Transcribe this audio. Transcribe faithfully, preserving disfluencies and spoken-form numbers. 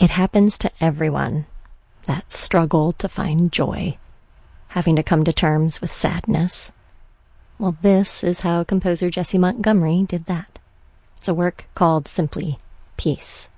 It happens to everyone, that struggle to find joy, having to come to terms with sadness. Well, this is how composer Jessie Montgomery did that. It's a work called simply Peace.